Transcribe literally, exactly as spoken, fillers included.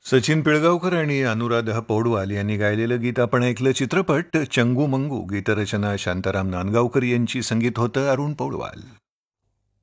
सचिन पिळगावकर आणि अनुराधा पौडवाल यांनी गायलेलं गीत आपण ऐकलं. चित्रपट चंगू मंगू. गीतरचना शांताराम नांदगावकर यांची, संगीत होतं अरुण पौडवाल.